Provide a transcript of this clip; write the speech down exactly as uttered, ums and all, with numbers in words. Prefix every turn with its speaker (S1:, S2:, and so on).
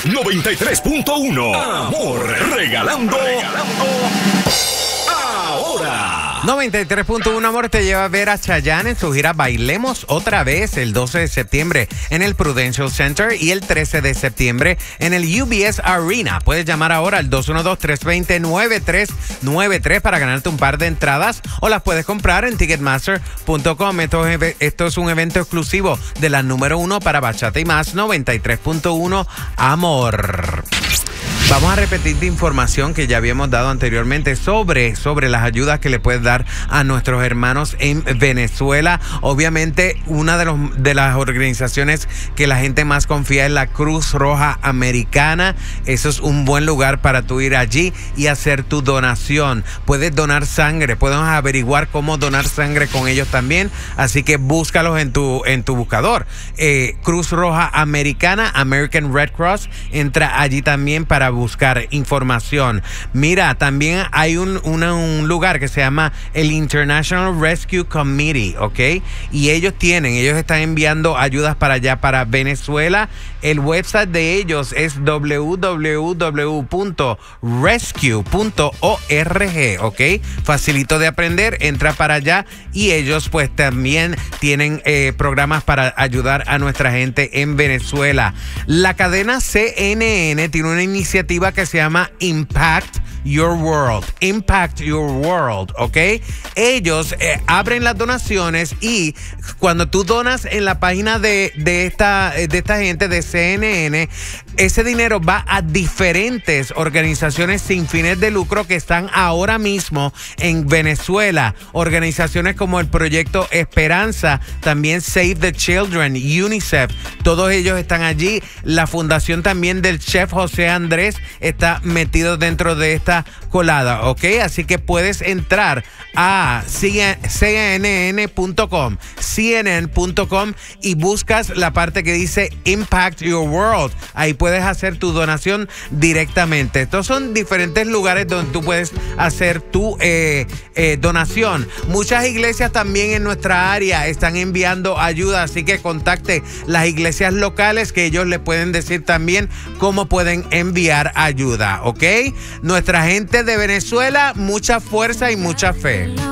S1: noventa y tres punto uno. Amor, regalando, regalando ahora.
S2: noventa y tres punto uno Amor te lleva a ver a Chayanne en su gira Bailemos Otra Vez el doce de septiembre en el Prudential Center y el trece de septiembre en el U B S Arena. Puedes llamar ahora al dos uno dos, tres dos cero, nueve tres nueve tres para ganarte un par de entradas o las puedes comprar en ticketmaster punto com. Esto es, esto es un evento exclusivo de la número uno para bachata y más. Noventa y tres punto uno Amor. Vamos a repetir de información que ya habíamos dado anteriormente sobre, sobre las ayudas que le puedes dar a nuestros hermanos en Venezuela. Obviamente, una de, los, de las organizaciones que la gente más confía es la Cruz Roja Americana. Eso es un buen lugar para tú ir allí y hacer tu donación. Puedes donar sangre, podemos averiguar cómo donar sangre con ellos también. Así que búscalos en tu, en tu buscador. Eh, Cruz Roja Americana, American Red Cross, entra allí también para buscar información. Mira, también hay un, una, un lugar que se llama el International Rescue Committee, ¿ok? Y ellos tienen, ellos están enviando ayudas para allá, para Venezuela. El website de ellos es doble u doble u doble u punto rescue punto org, ¿ok? Facilito de aprender, entra para allá y ellos pues también tienen eh, programas para ayudar a nuestra gente en Venezuela. La cadena C N N tiene una iniciativa que se llama Impact Your World. Impact Your World, ¿ok? Ellos eh, abren las donaciones y cuando tú donas en la página de, de, esta, de esta gente de C N N, ese dinero va a diferentes organizaciones sin fines de lucro que están ahora mismo en Venezuela. Organizaciones como el Proyecto Esperanza, también Save the Children, UNICEF, todos ellos están allí. La fundación también del chef José Andrés está metido dentro de esta colada, ¿ok? Así que puedes entrar a C N N punto com, C N N punto com y buscas la parte que dice Impact Your World. Ahí puedes hacer tu donación directamente. Estos son diferentes lugares donde tú puedes hacer tu eh, eh, donación. Muchas iglesias también en nuestra área están enviando ayuda, así que contacte las iglesias locales que ellos le pueden decir también cómo pueden enviar ayuda, ¿ok? Nuestra gente de Venezuela, mucha fuerza y mucha fe.